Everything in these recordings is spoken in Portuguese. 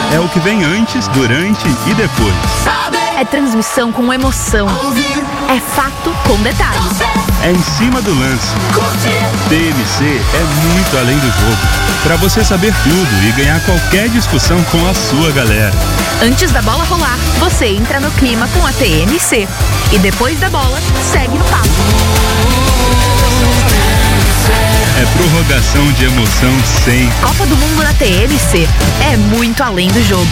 É o que vem antes, durante e depois. É transmissão com emoção. É fato com detalhes. É em cima do lance. TMC é muito além do jogo. Para você saber tudo e ganhar qualquer discussão com a sua galera. Antes da bola rolar, você entra no clima com a TMC. E depois da bola, segue no papo. É prorrogação de emoção sem. Copa do Mundo na TMC. É muito além do jogo.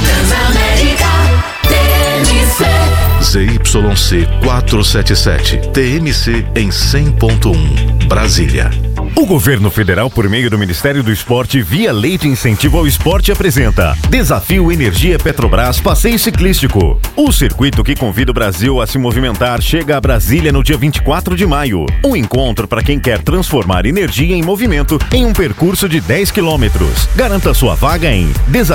ZYC 477, TMC em 100.1, Brasília. O governo federal, por meio do Ministério do Esporte, via Lei de Incentivo ao Esporte, apresenta Desafio Energia Petrobras Passeio Ciclístico. O circuito que convida o Brasil a se movimentar chega a Brasília no dia 24 de maio. Um encontro para quem quer transformar energia em movimento em um percurso de 10 quilômetros. Garanta sua vaga em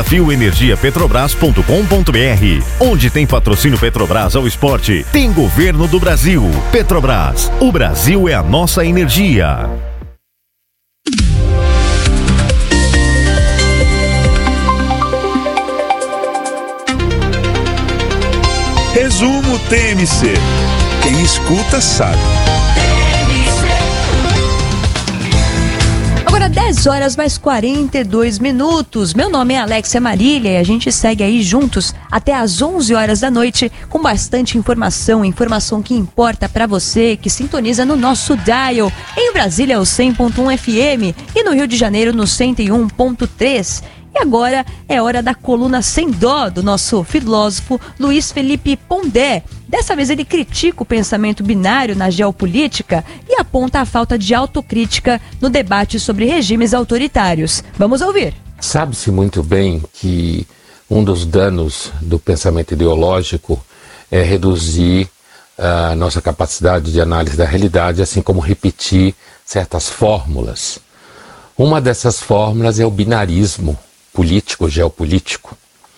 desafioenergiapetrobras.com.br. Onde tem patrocínio Petrobras ao esporte, tem governo do Brasil. Petrobras, o Brasil é a nossa energia. Resumo TMC. Quem escuta sabe. Agora 10 horas mais 42 minutos. Meu nome é Alexia Marília e a gente segue aí juntos até às 11 horas da noite com bastante informação que importa para você que sintoniza no nosso dial. Em Brasília o 100.1 FM e no Rio de Janeiro no 101.3. E agora é hora da coluna Sem Dó do nosso filósofo Luiz Felipe Pondé. Dessa vez ele critica o pensamento binário na geopolítica e aponta a falta de autocrítica no debate sobre regimes autoritários. Vamos ouvir. Sabe-se muito bem que um dos danos do pensamento ideológico é reduzir a nossa capacidade de análise da realidade, assim como repetir certas fórmulas. Uma dessas fórmulas é o binarismo político, geopolítico.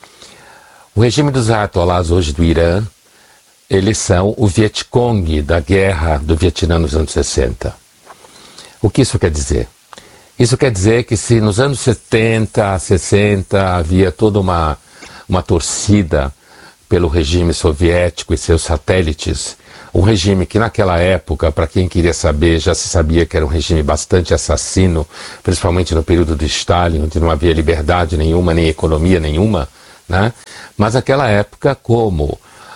O regime dos ayatollahs hoje do Irã, eles são o Vietcong da guerra do Vietnã nos anos 60. O que isso quer dizer? Isso quer dizer que se nos anos 70, 60 havia toda uma torcida pelo regime soviético e seus satélites, um regime que naquela época, para quem queria saber, já se sabia que era um regime bastante assassino, principalmente no período de Stalin, onde não havia liberdade nenhuma, nem economia nenhuma, né? Mas naquela época, como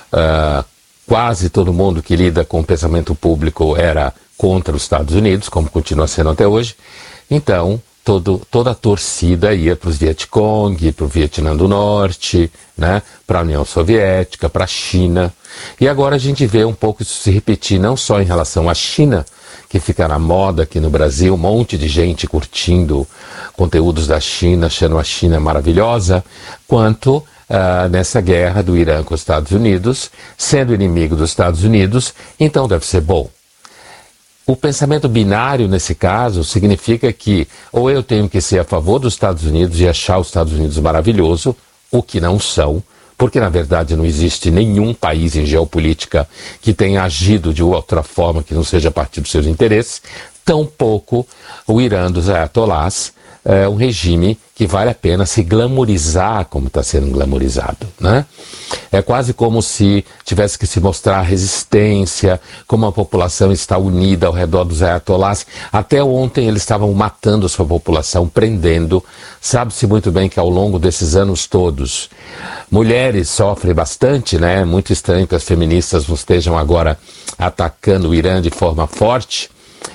quase todo mundo que lida com o pensamento público era contra os Estados Unidos, como continua sendo até hoje, então toda a torcida ia para os Vietcong, para o Vietnã do Norte, né, para a União Soviética, para a China. E agora a gente vê um pouco isso se repetir, não só em relação à China, que fica na moda aqui no Brasil, um monte de gente curtindo conteúdos da China, achando a China maravilhosa, quanto nessa guerra do Irã com os Estados Unidos, sendo inimigo dos Estados Unidos, então deve ser bom. O pensamento binário, nesse caso, significa que ou eu tenho que ser a favor dos Estados Unidos e achar os Estados Unidos maravilhoso, o que não são, porque na verdade não existe nenhum país em geopolítica que tenha agido de outra forma que não seja a partir dos seus interesses, tampouco o Irã dos ayatollahs é um regime que vale a pena se glamorizar como está sendo glamorizado, né? É quase como se tivesse que se mostrar resistência, como a população está unida ao redor dos ayatollahs. Até ontem eles estavam matando a sua população, prendendo. Sabe-se muito bem que ao longo desses anos todos, mulheres sofrem bastante, né? É muito estranho que as feministas não estejam agora atacando o Irã de forma forte.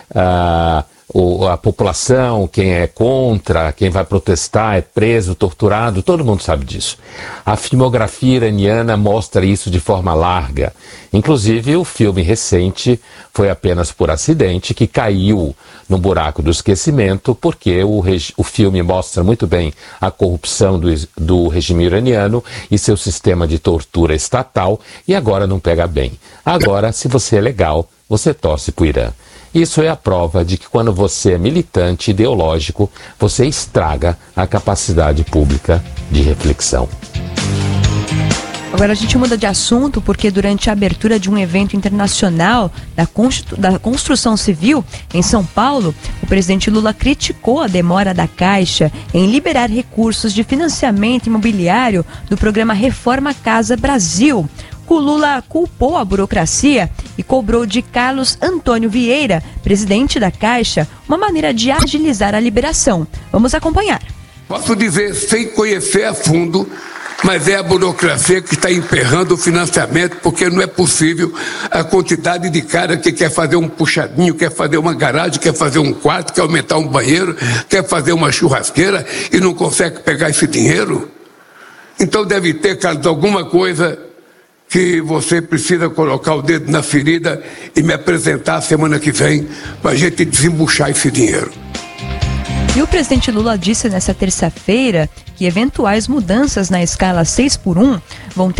A população, quem é contra, quem vai protestar é preso, torturado, todo mundo sabe disso. A filmografia iraniana mostra isso de forma larga. Inclusive o filme recente foi apenas por acidente, que caiu no buraco do esquecimento, porque o filme mostra muito bem a corrupção do regime iraniano e seu sistema de tortura estatal, e agora não pega bem. Agora, se você é legal, você torce para o Irã. Isso é a prova de que quando você é militante ideológico, você estraga a capacidade pública de reflexão. Agora a gente muda de assunto porque durante a abertura de um evento internacional da construção civil em São Paulo, o presidente Lula criticou a demora da Caixa em liberar recursos de financiamento imobiliário do programa Reforma Casa Brasil. O Lula culpou a burocracia e cobrou de Carlos Antônio Vieira, presidente da Caixa, uma maneira de agilizar a liberação. Vamos acompanhar. Posso dizer, sem conhecer a fundo, mas é a burocracia que está emperrando o financiamento, porque não é possível a quantidade de cara que quer fazer um puxadinho, quer fazer uma garagem, quer fazer um quarto, quer aumentar um banheiro, quer fazer uma churrasqueira e não consegue pegar esse dinheiro. Então deve ter, Carlos, alguma coisa que você precisa colocar o dedo na ferida e me apresentar semana que vem para a gente desembuchar esse dinheiro. E o presidente Lula disse nesta terça-feira que eventuais mudanças na escala 6x1 vão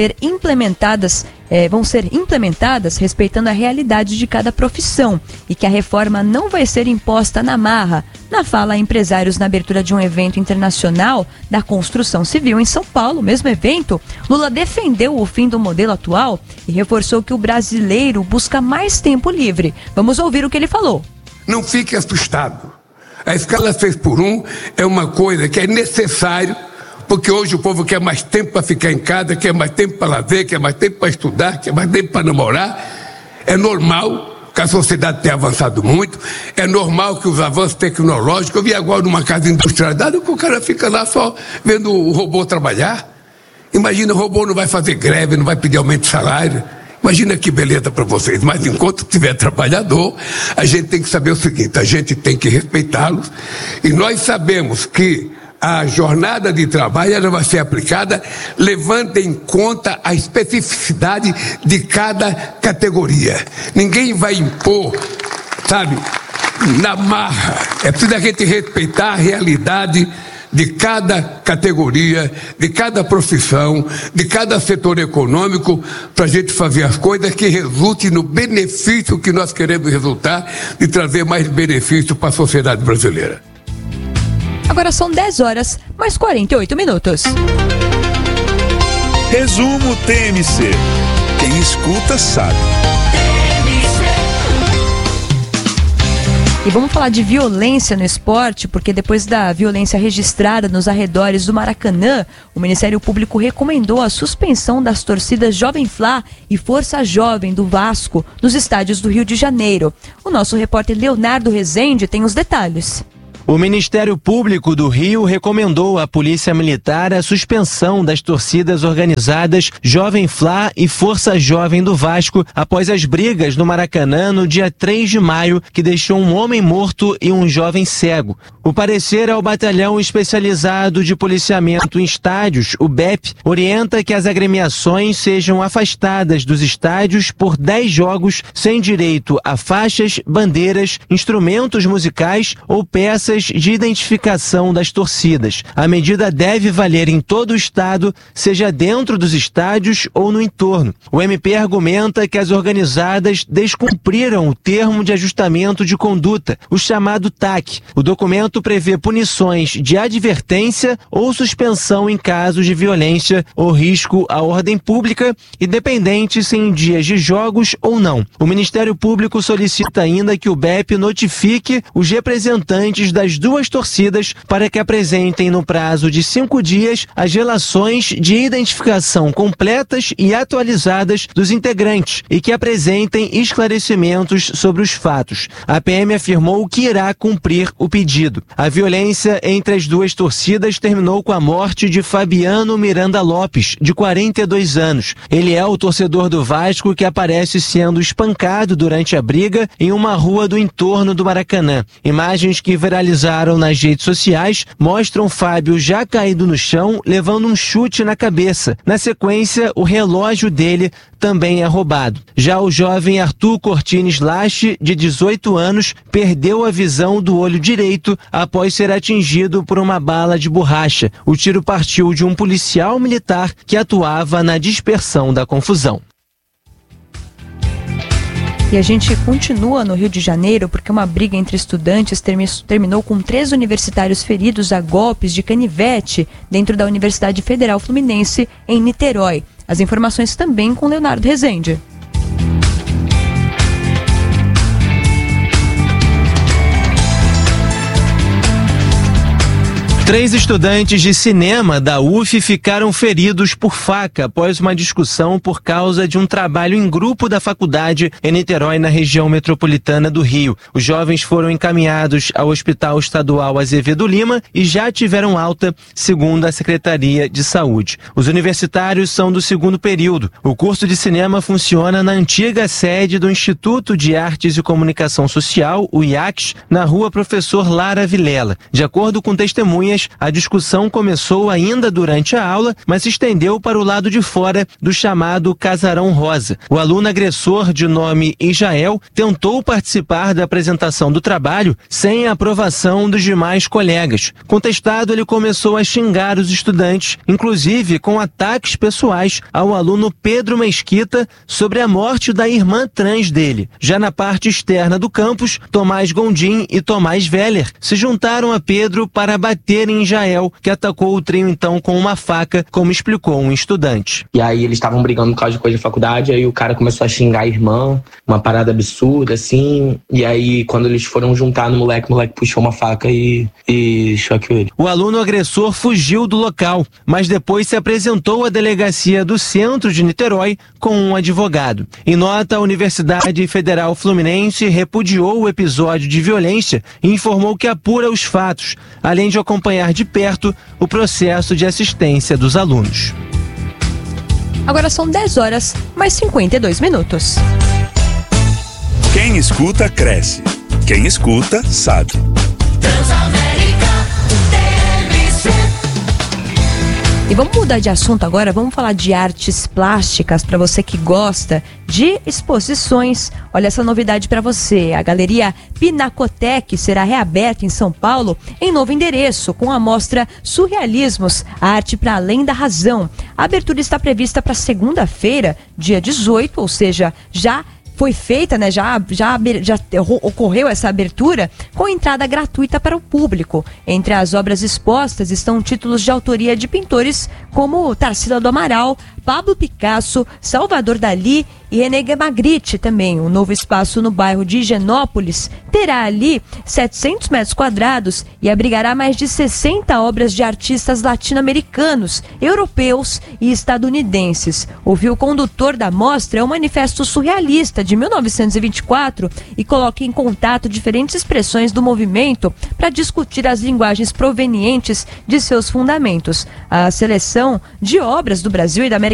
ser implementadas respeitando a realidade de cada profissão e que a reforma não vai ser imposta na marra. Na fala a empresários na abertura de um evento internacional da construção civil em São Paulo, mesmo evento, Lula defendeu o fim do modelo atual e reforçou que o brasileiro busca mais tempo livre. Vamos ouvir o que ele falou. Não fique assustado. A escala 6x1 é uma coisa que é necessário, porque hoje o povo quer mais tempo para ficar em casa, quer mais tempo para lazer, quer mais tempo para estudar, quer mais tempo para namorar. É normal que a sociedade tenha avançado muito, é normal que os avanços tecnológicos... Eu vi agora numa casa industrializada que o cara fica lá só vendo o robô trabalhar. Imagina, o robô não vai fazer greve, não vai pedir aumento de salário. Imagina que beleza para vocês, mas enquanto tiver trabalhador, a gente tem que saber o seguinte, a gente tem que respeitá-los, e nós sabemos que a jornada de trabalho ela vai ser aplicada levando em conta a especificidade de cada categoria. Ninguém vai impor, sabe, na marra. É preciso a gente respeitar a realidade de cada categoria, de cada profissão, de cada setor econômico, para a gente fazer as coisas que resultem no benefício que nós queremos resultar, de trazer mais benefício para a sociedade brasileira. Agora são 10 horas, mais 48 minutos. Resumo TMC. Quem escuta sabe. E vamos falar de violência no esporte, porque depois da violência registrada nos arredores do Maracanã, o Ministério Público recomendou a suspensão das torcidas Jovem Flá e Força Jovem do Vasco nos estádios do Rio de Janeiro. O nosso repórter Leonardo Rezende tem os detalhes. O Ministério Público do Rio recomendou à Polícia Militar a suspensão das torcidas organizadas Jovem Flá e Força Jovem do Vasco após as brigas no Maracanã no dia 3 de maio, que deixou um homem morto e um jovem cego. O parecer ao Batalhão Especializado de Policiamento em Estádios, o BEP, orienta que as agremiações sejam afastadas dos estádios por 10 jogos sem direito a faixas, bandeiras, instrumentos musicais ou peças de identificação das torcidas. A medida deve valer em todo o estado, seja dentro dos estádios ou no entorno. O MP argumenta que as organizadas descumpriram o termo de ajustamento de conduta, o chamado TAC. O documento prevê punições de advertência ou suspensão em casos de violência ou risco à ordem pública, independente se em dias de jogos ou não. O Ministério Público solicita ainda que o BEP notifique os representantes das duas torcidas para que apresentem no prazo de 5 dias as relações de identificação completas e atualizadas dos integrantes e que apresentem esclarecimentos sobre os fatos. A PM afirmou que irá cumprir o pedido. A violência entre as duas torcidas terminou com a morte de Fabiano Miranda Lopes, de 42 anos. Ele é o torcedor do Vasco que aparece sendo espancado durante a briga em uma rua do entorno do Maracanã. Imagens que viralizaram nas redes sociais mostram Fábio já caído no chão, levando um chute na cabeça. Na sequência, o relógio dele também é roubado. Já o jovem Arthur Cortines Lache, de 18 anos, perdeu a visão do olho direito após ser atingido por uma bala de borracha. O tiro partiu de um policial militar que atuava na dispersão da confusão. E a gente continua no Rio de Janeiro porque uma briga entre estudantes terminou com 3 universitários feridos a golpes de canivete dentro da Universidade Federal Fluminense, em Niterói. As informações também com Leonardo Rezende. Três estudantes de cinema da UF ficaram feridos por faca após uma discussão por causa de um trabalho em grupo da faculdade em Niterói, na região metropolitana do Rio. Os jovens foram encaminhados ao Hospital Estadual Azevedo Lima e já tiveram alta, segundo a Secretaria de Saúde. Os universitários são do segundo período. O curso de cinema funciona na antiga sede do Instituto de Artes e Comunicação Social, o IACS, na rua Professor Lara Vilela. De acordo com testemunhas, a discussão começou ainda durante a aula, mas se estendeu para o lado de fora do chamado Casarão Rosa. O aluno agressor, de nome Israel, tentou participar da apresentação do trabalho sem a aprovação dos demais colegas. Contestado, ele começou a xingar os estudantes, inclusive com ataques pessoais ao aluno Pedro Mesquita sobre a morte da irmã trans dele. Já na parte externa do campus, Tomás Gondim e Tomás Veller se juntaram a Pedro para bater em Israel, que atacou o trio então com uma faca, como explicou um estudante. E aí eles estavam brigando por causa de coisa de faculdade, aí o cara começou a xingar a irmã, uma parada absurda, assim, e aí quando eles foram juntar no moleque, o moleque puxou uma faca e choqueou ele. O aluno agressor fugiu do local, mas depois se apresentou à delegacia do centro de Niterói com um advogado. Em nota, a Universidade Federal Fluminense repudiou o episódio de violência e informou que apura os fatos, além de acompanhar de perto o processo de assistência dos alunos. Agora são 10 horas, mais 52 minutos. Quem escuta, cresce. Quem escuta, sabe. E vamos mudar de assunto agora, vamos falar de artes plásticas para você que gosta de exposições. Olha essa novidade para você, a Galeria Pinacotec será reaberta em São Paulo em novo endereço, com a mostra Surrealismos, a arte para além da razão. A abertura está prevista para segunda-feira, dia 18, ou seja, já foi feita, né? Já ocorreu essa abertura com entrada gratuita para o público. Entre as obras expostas estão títulos de autoria de pintores como Tarsila do Amaral, Pablo Picasso, Salvador Dalí e René Magritte também. O novo espaço no bairro de Higienópolis terá ali 700 metros quadrados e abrigará mais de 60 obras de artistas latino-americanos, europeus e estadunidenses. O fio condutor da mostra é o Manifesto Surrealista de 1924 e coloca em contato diferentes expressões do movimento para discutir as linguagens provenientes de seus fundamentos. A seleção de obras do Brasil e da América